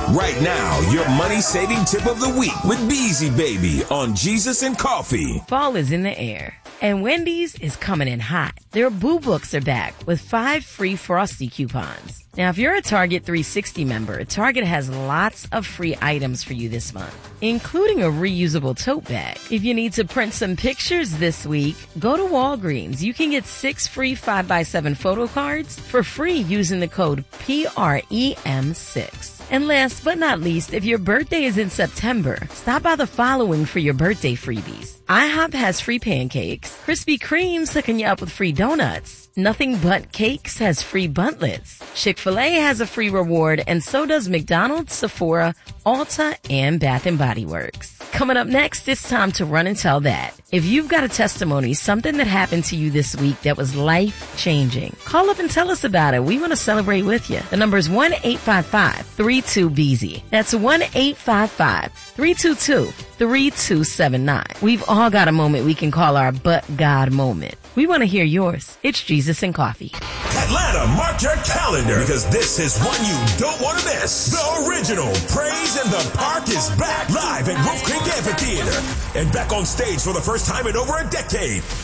Right now, your money-saving tip of the week with Beezy Baby on Jesus and Coffee. Fall is in the air, and Wendy's is coming in hot. Their Boo Books are back with 5 free Frosty coupons. Now, if you're a Target 360 member, Target has lots of free items for you this month, including a reusable tote bag. If you need to print some pictures this week, go to Walgreens. You can get 6 free 5x7 photo cards for free using the code PREM6. And last but not least, if your birthday is in September, stop by the following for your birthday freebies. IHOP has free pancakes. Krispy Kreme's hooking you up with free donuts. Nothing But Cakes has free buntlets. Chick-fil-A has a free reward, and so does McDonald's, Sephora, Ulta, and Bath & Body Works. Coming up next, it's time to run and tell that. If you've got a testimony, something that happened to you this week that was life-changing, call up and tell us about it. We want to celebrate with you. The number is 1-855-32-BEEZY. That's 1-855-322-3279. We've all got a moment we can call our but God moment. We want to hear yours. It's Jesus and Coffee. Atlanta, mark your calendar because this is one you don't want to miss. The original Praise in the Park is back live at Wolf Creek Amphitheater and back on stage for the first time in over a decade.